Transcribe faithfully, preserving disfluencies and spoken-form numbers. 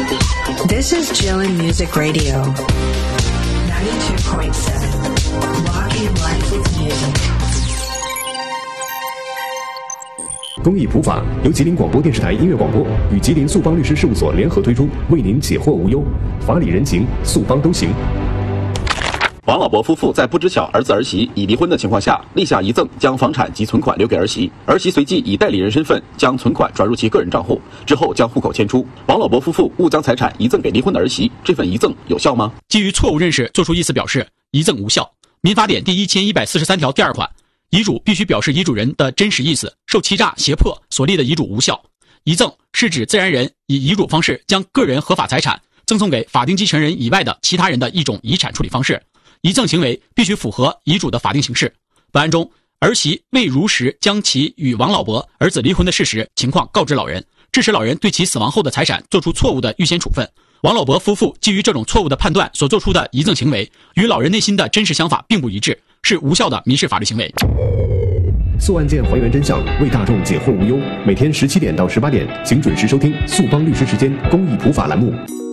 This is Jilin Music Radio, ninety-two point seven. Walking life with music. 公益普法由吉林广播电视台音乐广播与吉林速邦律师事务所联合推出，为您解惑无忧，法理人情，速邦都行。 王老伯夫妇在不知晓儿子儿媳已离婚的情况下，立下遗赠，将房产及存款留给儿媳。儿媳随即以代理人身份将存款转入其个人账户，之后将户口迁出。王老伯夫妇误将财产遗赠给离婚的儿媳，这份遗赠有效吗？ 基于错误认识作出意思表示，遗赠无效。民法典第一千一百四十三条第二款，遗嘱必须表示遗嘱人的真实意思，受欺诈、胁迫所立的遗嘱无效。遗赠是指自然人以遗嘱方式将个人合法财产赠送给法定继承人以外的其他人的一种遗产处理方式。遗赠行为必须符合遗嘱的法定形式。本案中，儿媳未如实将其与王老伯儿子离婚的事实情况告知老人，致使老人对其死亡后的财产做出错误的预先处分。王老伯夫妇基于这种错误的判断所做出的遗赠行为，与老人内心的真实想法并不一致，是无效的民事法律行为。 速案件还原真相，为大众解惑无忧。每天十七点到十八点，请准时收听速邦律师时间公益普法栏目。